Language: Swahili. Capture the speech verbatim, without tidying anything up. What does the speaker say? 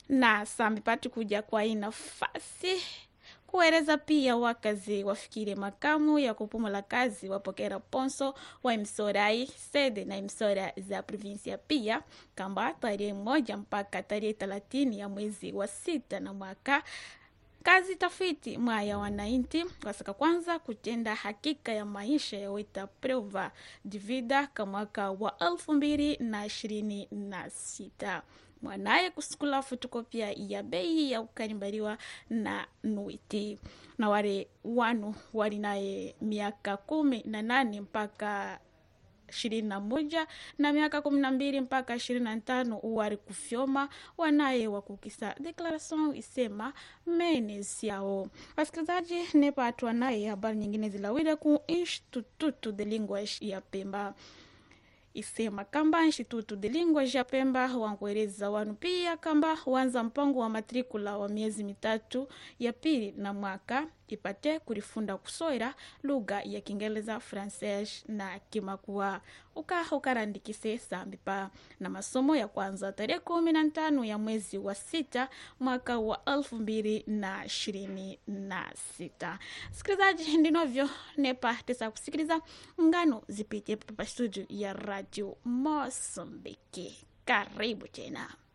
na sambi patu kuja kwa hii nafasi kueleza pia wakazi wafikire makamu ya kupumula kazi wapokera ponso wa imsorai sede na imsora za provinsia pia kamba tarehe moja mpaka tarehe thelathini ya mwezi wa sita na mwaka kazi tafiti mwaya wanainti wasaka kwanza kutenda hakika ya maisha ya weta prova divida ka mwaka wa elfu mbili na ishirini na sita mwanaye kusikula fotokopia ya bei ya ukarimbariwa na nuiti na wale wanu wali naye miaka kumi na nane mpaka ishirini na moja na miaka kumi na mbili mpaka ishirini na tano uwari kufyoma wanaye wakukisa declaration isema menezi yao. Wasikilizaji, nepa atu wanaye habari nyingine zilawida ku Instituto de Linguage ya Pemba isema kamba Instituto de Linguage ya Pemba wankueleza wanu pia kamba wanza mpango wa matrikula wa miezi mitatu ya pili na mwaka ipate kurifunda kusoira lugha ya Kiingereza, Francais na Kimakua uka ukarandikise sambipa na masomo ya kwanza tarehe kumi na tano ya mwezi wa sita mwaka wa elfu mbili na ishirini na sita. Sikilizaji, ndinovyo nepa tesa kusikiliza ngano zipite papa studio ya Radio Mozambique. Karibu tena.